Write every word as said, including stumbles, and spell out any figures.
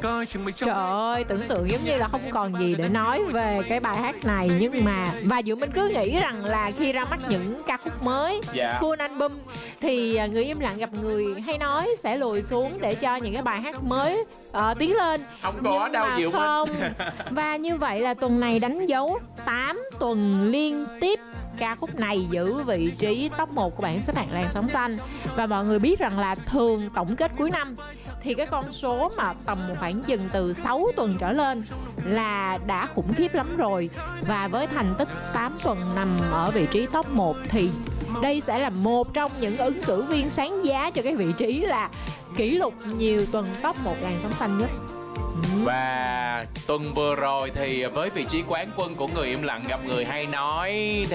Trời ơi, tưởng tượng giống như là không còn gì để nói về cái bài hát này. Nhưng mà và Diệu Minh cứ nghĩ rằng là khi ra mắt những ca khúc mới, dạ. full album, thì Người Im Lặng Gặp Người hay nói sẽ lùi xuống để cho những cái bài hát mới uh, tiến lên. Không có nhưng đâu mà Diệu Minh. không. Và như vậy là tuần này đánh dấu tám tuần liên tiếp ca khúc này giữ vị trí top một của bảng xếp hạng làn sóng xanh. Và mọi người biết rằng là thường tổng kết cuối năm thì cái con số mà tầm khoảng chừng từ sáu tuần trở lên là đã khủng khiếp lắm rồi. Và với thành tích tám tuần nằm ở vị trí top một thì đây sẽ là một trong những ứng cử viên sáng giá cho cái vị trí là kỷ lục nhiều tuần top một làn sóng xanh nhất. Và tuần vừa rồi thì với vị trí quán quân của Người Im Lặng Gặp Người hay nói